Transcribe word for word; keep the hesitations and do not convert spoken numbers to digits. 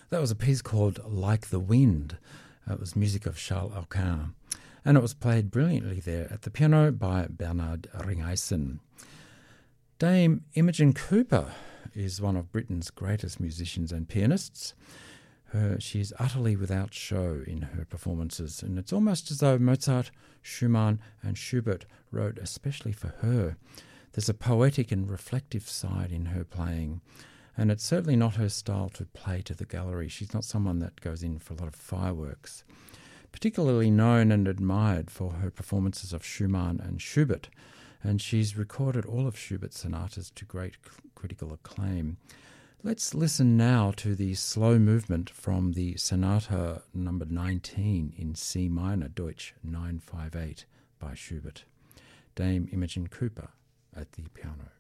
That was a piece called Like the Wind. It was music of Charles Aucun, and it was played brilliantly there at the piano by Bernard Ringeisen. Dame Imogen Cooper is one of Britain's greatest musicians and pianists. Her, she is utterly without show in her performances, and it's almost as though Mozart, Schumann and Schubert wrote especially for her. There's a poetic and reflective side in her playing, and it's certainly not her style to play to the gallery. She's not someone that goes in for a lot of fireworks. Particularly known and admired for her performances of Schumann and Schubert, and she's recorded all of Schubert's sonatas to great critical acclaim. Let's listen now to the slow movement from the Sonata number nineteen in C minor, Deutsch nine five eight by Schubert. Dame Imogen Cooper at the piano.